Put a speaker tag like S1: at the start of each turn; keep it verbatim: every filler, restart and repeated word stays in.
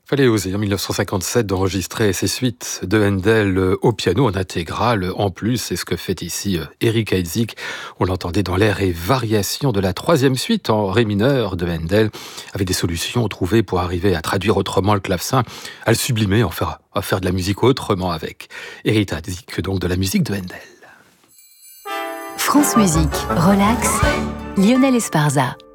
S1: Fallait oser en mille neuf cent cinquante-sept d'enregistrer ces suites de Handel au piano en intégrale. En plus, c'est ce que fait ici Éric Heidsieck. On l'entendait dans l'air et variation de la troisième suite en ré mineur de Handel, avec des solutions trouvées pour arriver à traduire autrement le clavecin, à le sublimer, en faire, à faire de la musique autrement avec. Éric Heidsieck, donc de la musique de Handel.
S2: France Musique, relax, Lionel Esparza.